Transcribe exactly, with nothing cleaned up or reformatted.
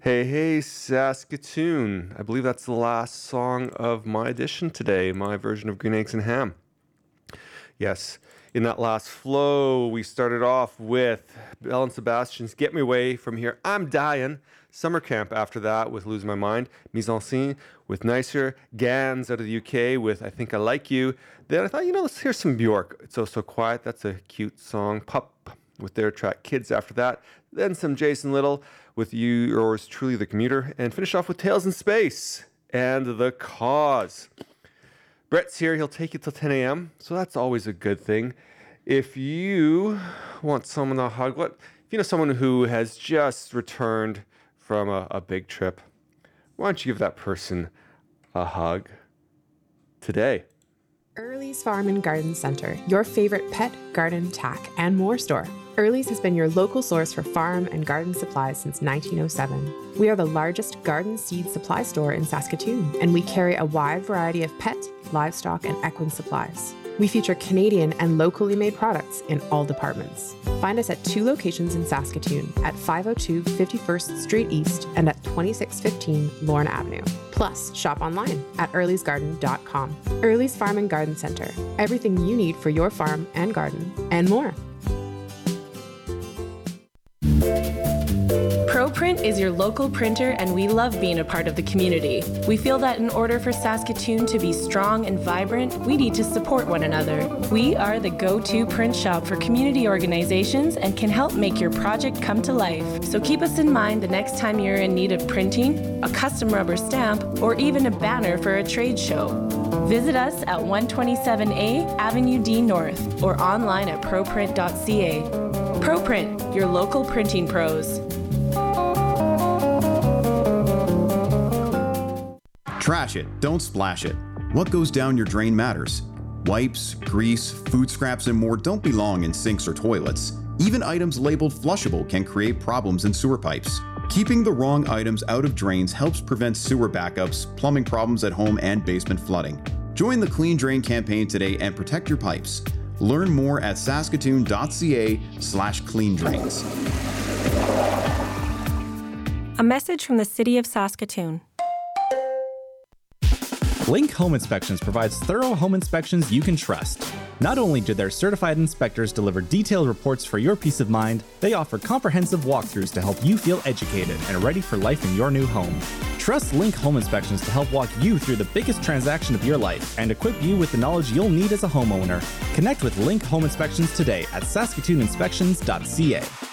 Hey, hey, Saskatoon. I believe that's the last song of my edition today, my version of Green Eggs and Ham. Yes, in that last flow, we started off with Belle and Sebastian's Get Me Away From Here, I'm Dying. Summer Camp after that with Lose My Mind. Mise en Scene with Nicer. Gans out of the U K with I Think I Like You. Then I thought, you know, let's hear some Bjork. It's Oh So Quiet. That's a cute song. Pup with their track Kids after that. Then some Jason Little with You, Yours Truly, The Commuter. And finish off with Tales in Space and The Cause. Brett's here. He'll take you till ten a.m. So that's always a good thing. If you want someone to hug, what if you know someone who has just returned from a, a big trip, why don't you give that person a hug today? Early's Farm and Garden Center, your favorite pet, garden, tack, and more store. Early's has been your local source for farm and garden supplies since nineteen oh seven. We are the largest garden seed supply store in Saskatoon, and we carry a wide variety of pet, livestock, and equine supplies. We feature Canadian and locally made products in all departments. Find us at two locations in Saskatoon, at five oh two fifty-first Street East and at twenty-six fifteen Lorne Avenue. Plus, shop online at earlys garden dot com. Early's Farm and Garden Center. Everything you need for your farm and garden, and more. ProPrint is your local printer, and we love being a part of the community. We feel that in order for Saskatoon to be strong and vibrant, we need to support one another. We are the go-to print shop for community organizations and can help make your project come to life. So keep us in mind the next time you're in need of printing, a custom rubber stamp, or even a banner for a trade show. Visit us at one twenty-seven A Avenue D North or online at proprint dot c a. ProPrint, your local printing pros. Trash it, don't splash it. What goes down your drain matters. Wipes, grease, food scraps, and more don't belong in sinks or toilets. Even items labeled flushable can create problems in sewer pipes. Keeping the wrong items out of drains helps prevent sewer backups, plumbing problems at home, and basement flooding. Join the Clean Drain campaign today and protect your pipes. Learn more at saskatoon dot c a slash clean drains. A message from the City of Saskatoon. Link Home Inspections provides thorough home inspections you can trust. Not only do their certified inspectors deliver detailed reports for your peace of mind, they offer comprehensive walkthroughs to help you feel educated and ready for life in your new home. Trust Link Home Inspections to help walk you through the biggest transaction of your life and equip you with the knowledge you'll need as a homeowner. Connect with Link Home Inspections today at saskatoon inspections dot c a.